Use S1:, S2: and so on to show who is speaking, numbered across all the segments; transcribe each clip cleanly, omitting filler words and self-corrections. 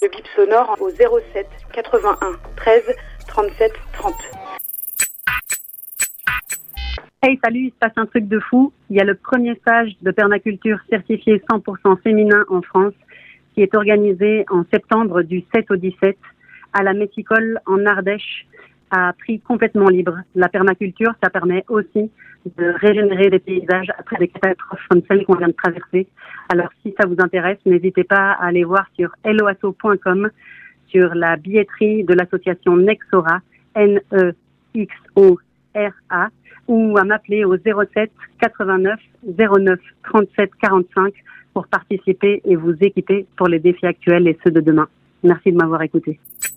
S1: Le bip sonore au 07 81 13 37 30.
S2: Hey, salut, il se passe un truc de fou. Il y a le premier stage de permaculture certifié 100% féminin en France qui est organisé en septembre du 7 au 17 à la Méticole en Ardèche à prix complètement libre. La permaculture, ça permet aussi de régénérer des paysages après des catastrophes comme celles qu'on vient de traverser. Alors, si ça vous intéresse, n'hésitez pas à aller voir sur helloasso.com, sur la billetterie de l'association Nexora, Nexora, ou à m'appeler au 07 89 09 37 45 pour participer et vous équiper pour les défis actuels et ceux de demain. Merci de m'avoir écouté.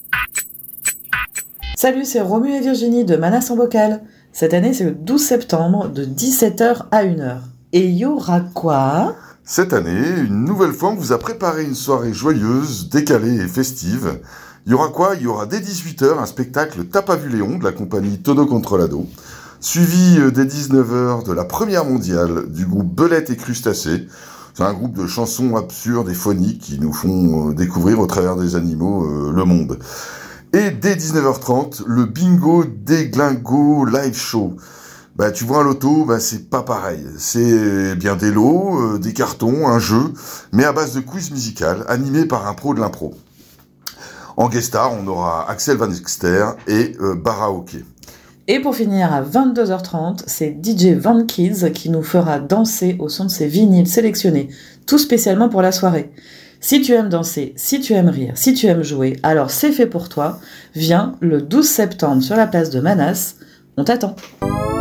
S3: Salut, c'est Romu et Virginie de Manas en Bocal. Cette année, c'est le 12 septembre de 17h à 1h. Et il y aura quoi ?
S4: Cette année, une nouvelle fois, on vous a préparé une soirée joyeuse, décalée et festive. Il y aura quoi ? Il y aura dès 18h un spectacle T'as pas vu Léon de la compagnie Todo Controlado, suivi dès 19h de la première mondiale du groupe Belette et Crustacés. C'est un groupe de chansons absurdes et phoniques qui nous font découvrir au travers des animaux le monde. Et dès 19h30, le Bingo Déglingo Live Show. Tu vois un loto, c'est pas pareil. C'est bien des lots, des cartons, un jeu, mais à base de quiz musical, animé par un pro de l'impro. En guest star, on aura Axel Van Exter et Baraoke.
S3: Et pour finir, à 22h30, c'est DJ Van Kids qui nous fera danser au son de ses vinyles sélectionnés, tout spécialement pour la soirée. Si tu aimes danser, si tu aimes rire, si tu aimes jouer, alors c'est fait pour toi. Viens le 12 septembre sur la place de Manas, on t'attend.